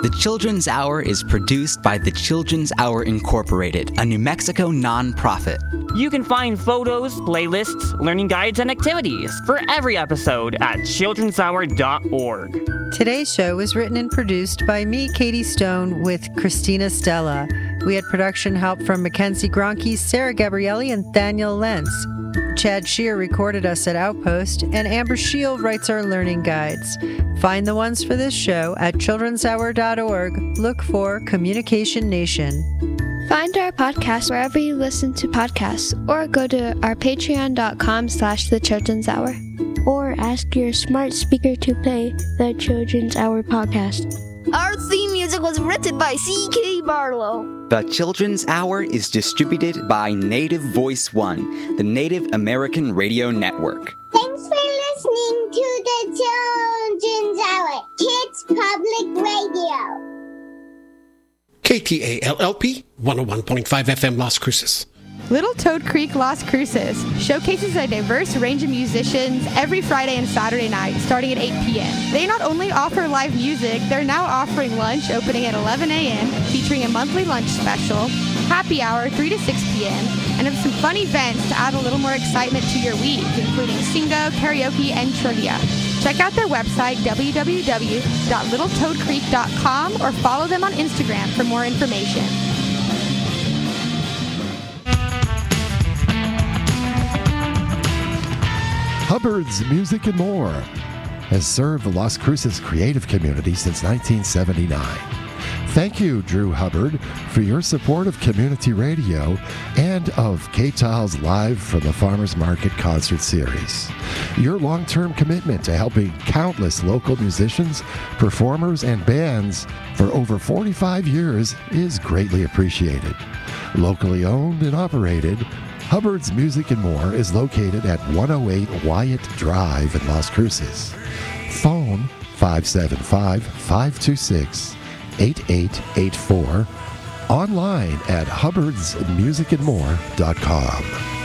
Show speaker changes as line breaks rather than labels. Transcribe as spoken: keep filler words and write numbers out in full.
The Children's Hour is produced by The Children's Hour Incorporated, a New Mexico nonprofit.
You can find photos, playlists, learning guides, and activities for every episode at children's hour dot org.
Today's show was written and produced by me, Katie Stone, with Christina Stella. We had production help from Mackenzie Gronke, Sarah Gabrielli, and Daniel Lentz. Chad Shear recorded us at Outpost, and Amber Shield writes our learning guides. Find the ones for this show at children's hour dot org. Look for Communication Nation.
Find our podcast wherever you listen to podcasts, or go to our patreon dot com slash the Children's Hour.
Or ask your smart speaker to play the Children's Hour podcast.
Our theme music was written by C K Barlow.
The Children's Hour is distributed by Native Voice One, the Native American Radio Network.
Thanks for listening to the Children's Hour, Kids Public Radio.
K T A L L P, one oh one point five F M Las Cruces.
Little Toad Creek Las Cruces showcases a diverse range of musicians every Friday and Saturday night, starting at eight p.m. They not only offer live music, they're now offering lunch opening at eleven a.m., featuring a monthly lunch special, happy hour three to six p.m., and have some fun events to add a little more excitement to your week, including singo, karaoke, and trivia. Check out their website, w w w dot little toad creek dot com, or follow them on Instagram for more information.
Hubbard's Music and More has served the Las Cruces creative community since nineteen seventy-nine. Thank you, Drew Hubbard, for your support of community radio and of K-Tile's Live from the Farmers Market concert series. Your long-term commitment to helping countless local musicians, performers, and bands for over forty-five years is greatly appreciated. Locally owned and operated, Hubbard's Music and More is located at one oh eight Wyatt Drive in Las Cruces. Phone five seven five, five two six, eight eight eight four. Online at hubbards music and more dot com.